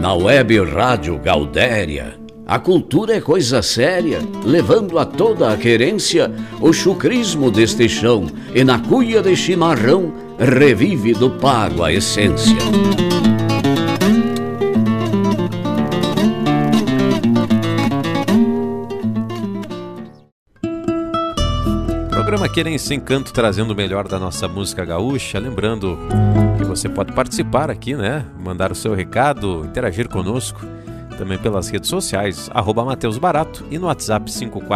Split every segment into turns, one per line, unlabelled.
Na web Rádio Gaudéria, a cultura é coisa séria, levando a toda a querência o chucrismo deste chão, e na cuia de chimarrão revive do pago a essência.
Programa Querência Encanto, trazendo o melhor da nossa música gaúcha. Lembrando que você pode participar aqui, né? Mandar o seu recado, interagir conosco, também pelas redes sociais, @Mateus Barato, e no WhatsApp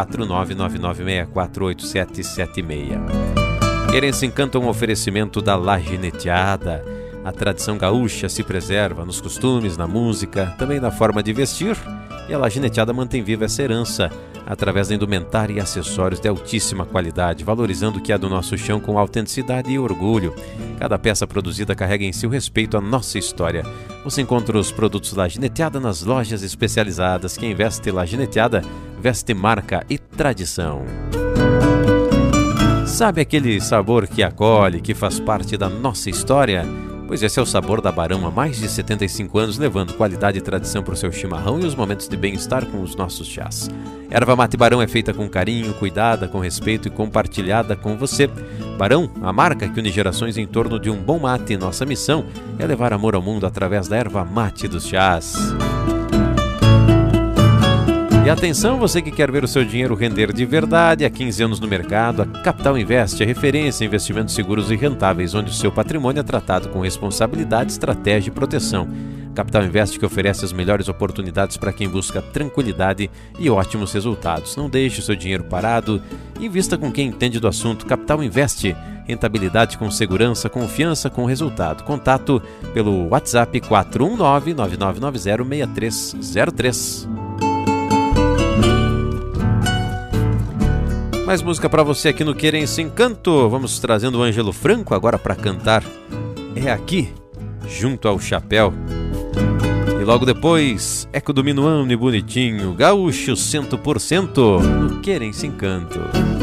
54999648776. Querência Encanto é um oferecimento da La Gineteada. A tradição gaúcha se preserva nos costumes, na música, também na forma de vestir, e a La Gineteada mantém viva essa herança através da indumentária e acessórios de altíssima qualidade, valorizando o que é do nosso chão com autenticidade e orgulho. Cada peça produzida carrega em si o respeito à nossa história. Você encontra os produtos La Gineteada nas lojas especializadas. Quem veste La Gineteada, veste marca e tradição. Sabe aquele sabor que acolhe, que faz parte da nossa história? Pois esse é o sabor da Barão, há mais de 75 anos, levando qualidade e tradição para o seu chimarrão e os momentos de bem-estar com os nossos chás. Erva Mate Barão é feita com carinho, cuidada, com respeito e compartilhada com você. Barão, a marca que une gerações em torno de um bom mate. Nossa missão é levar amor ao mundo através da erva mate dos chás. E atenção, você que quer ver o seu dinheiro render de verdade. Há 15 anos no mercado, a Capital Invest é referência em investimentos seguros e rentáveis, onde o seu patrimônio é tratado com responsabilidade, estratégia e proteção. Capital Invest, que oferece as melhores oportunidades para quem busca tranquilidade e ótimos resultados. Não deixe o seu dinheiro parado, invista com quem entende do assunto. Capital Invest, rentabilidade com segurança, confiança com resultado. Contato pelo WhatsApp 419-9990-6303. Mais música para você aqui no Querência Encanto. Vamos trazendo o Ângelo Franco agora para cantar É Aqui, junto ao chapéu. E logo depois, Eco do Minuano e Bonitinho, gaúcho 100% no Querência Encanto.